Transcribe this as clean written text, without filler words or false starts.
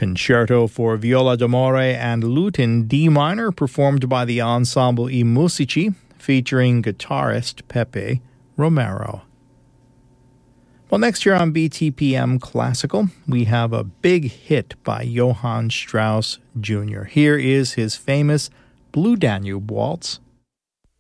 Concerto for Viola d'Amore and Lute in D minor, performed by the Ensemble I Musici, featuring guitarist Pepe Romero. Well, next year on BTPM Classical, we have a big hit by Johann Strauss Jr. Here is his famous Blue Danube Waltz,